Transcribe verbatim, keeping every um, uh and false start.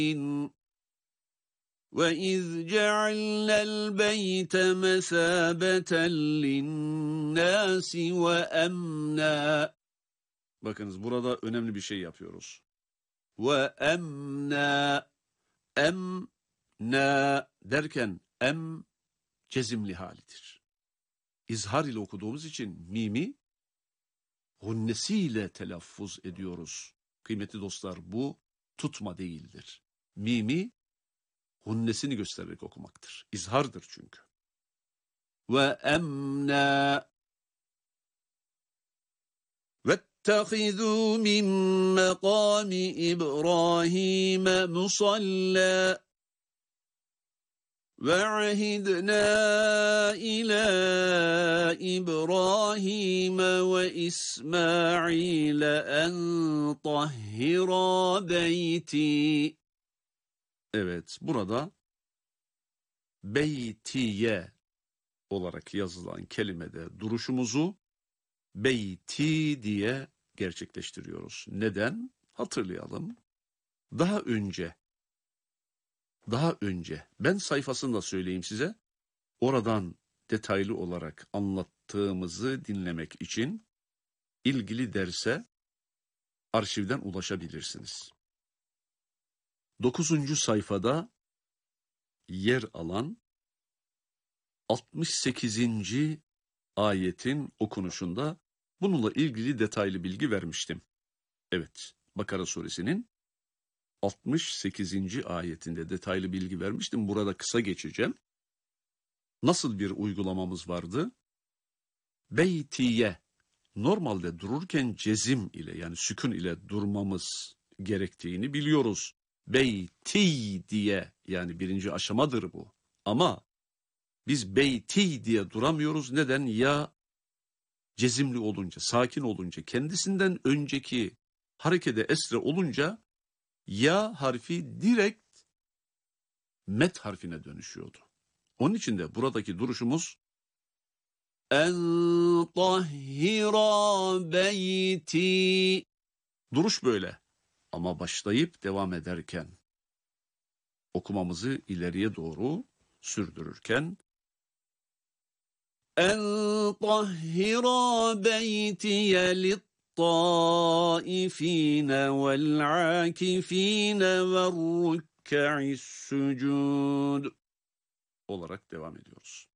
وَإِذْ جَعَلْنَا الْبَيْتَ مَثَابَةً لِلنَّاسِ وَأَمْنًا. Bakınız burada önemli bir şey yapıyoruz. وَأَمْنًا, emna derken em cezimli halidir. İzhar ile okuduğumuz için mimi hunnesiyle telaffuz ediyoruz. Kıymetli dostlar, bu tutma değildir. Mimi hunnesini göstererek okumaktır. İzhardır çünkü. Ve emna vettehizu min mekami İbrahim musalla وَعَهِدْنَا إِلَى إِبْرَاهِيمَ وَإِسْمَاعِيلَ أَنْ طَهِّرَا بَيْتِي. Evet, burada beytiye olarak yazılan kelimede duruşumuzu beyti diye gerçekleştiriyoruz. Neden? Hatırlayalım. Daha önce Daha önce, ben sayfasını da söyleyeyim size, oradan detaylı olarak anlattığımızı dinlemek için ilgili derse arşivden ulaşabilirsiniz. Dokuzuncu sayfada yer alan altmış sekizinci ayetin okunuşunda bununla ilgili detaylı bilgi vermiştim. Evet, Bakara suresinin altmış sekizinci ayetinde detaylı bilgi vermiştim. Burada kısa geçeceğim. Nasıl bir uygulamamız vardı? Beytiye. Normalde dururken cezim ile yani sükun ile durmamız gerektiğini biliyoruz. Beyti diye yani birinci aşamadır bu. Ama biz beyti diye duramıyoruz. Neden? Ya cezimli olunca, sakin olunca, kendisinden önceki harekede esre olunca ya harfi direkt met harfine dönüşüyordu. Onun için de buradaki duruşumuz en tahhira beyti. Duruş böyle. Ama başlayıp devam ederken okumamızı ileriye doğru sürdürürken en tahhira beytiye lit الطائفين والعاكفين والركع السجود olarak devam ediyoruz.